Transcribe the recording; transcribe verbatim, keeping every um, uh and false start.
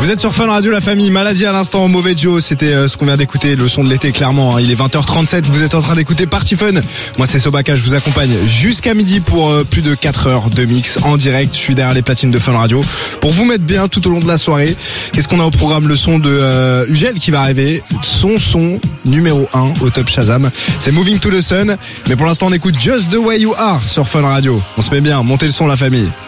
Vous êtes sur Fun Radio, la famille. Maladie à l'instant, Mauvais Joe, c'était euh, ce qu'on vient d'écouter, le son de l'été clairement, hein. Il est vingt heures trente-sept, vous êtes en train d'écouter Party Fun. Moi c'est Sobaka, je vous accompagne jusqu'à midi pour euh, plus de quatre heures de mix en direct. Je suis derrière les platines de Fun Radio pour vous mettre bien tout au long de la soirée. Qu'est-ce qu'on a au programme? Le son de euh, Ugel qui va arriver, son son numéro un au top Shazam. C'est Moving to the Sun, mais pour l'instant on écoute Just the Way You Are sur Fun Radio. On se met bien, montez le son la famille.